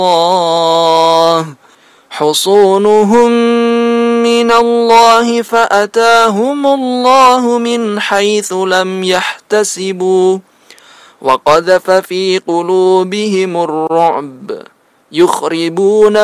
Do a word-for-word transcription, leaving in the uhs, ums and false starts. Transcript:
الله حصونهم من الله فأتاهم الله من حيث لم يحتسبوا وقذف في قلوبهم الرعب يخربون